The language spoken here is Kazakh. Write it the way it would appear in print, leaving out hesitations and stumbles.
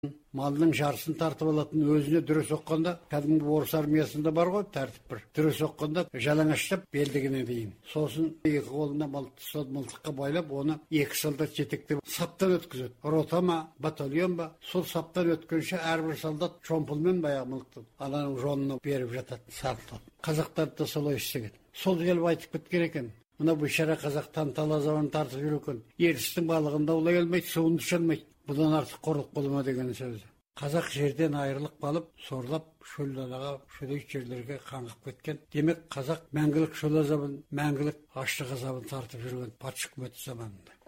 малының жарысын тартып алатын, өзіне дүре соққанда, кәдімгі орыс армиясында бар ғой, тәртіп бір. Дүре соққанда жалаңаштап белдігіне дейін. Сосын екі қолына мылтыққа байлап, оны екі солдат жетектеп саптан өткізеді. Рота ма, батальон ба, сол саптан өткенше әрбір солдат шомпылмен баяғы мылтықты ананың жонына беріп жатады, сартып. Қазақтар да солай істеген. Сол келіп айтып кеткен екен. Мына бейшара қазақ тантала заман тартып жүр екен. Ертістің балығында аулай алмайды, суын іше алмайды. Бұдан артық қорлық бола ма деген сөзі. Қазақ жерден айырылып қалып, сорлап, шөл далаға, шөлейт жерлерге қаңғып кеткен. Демек, қазақ мәңгілік шөл азабын, мәңгілік аштық азабын тартып жүрген патша үкіметі заманында.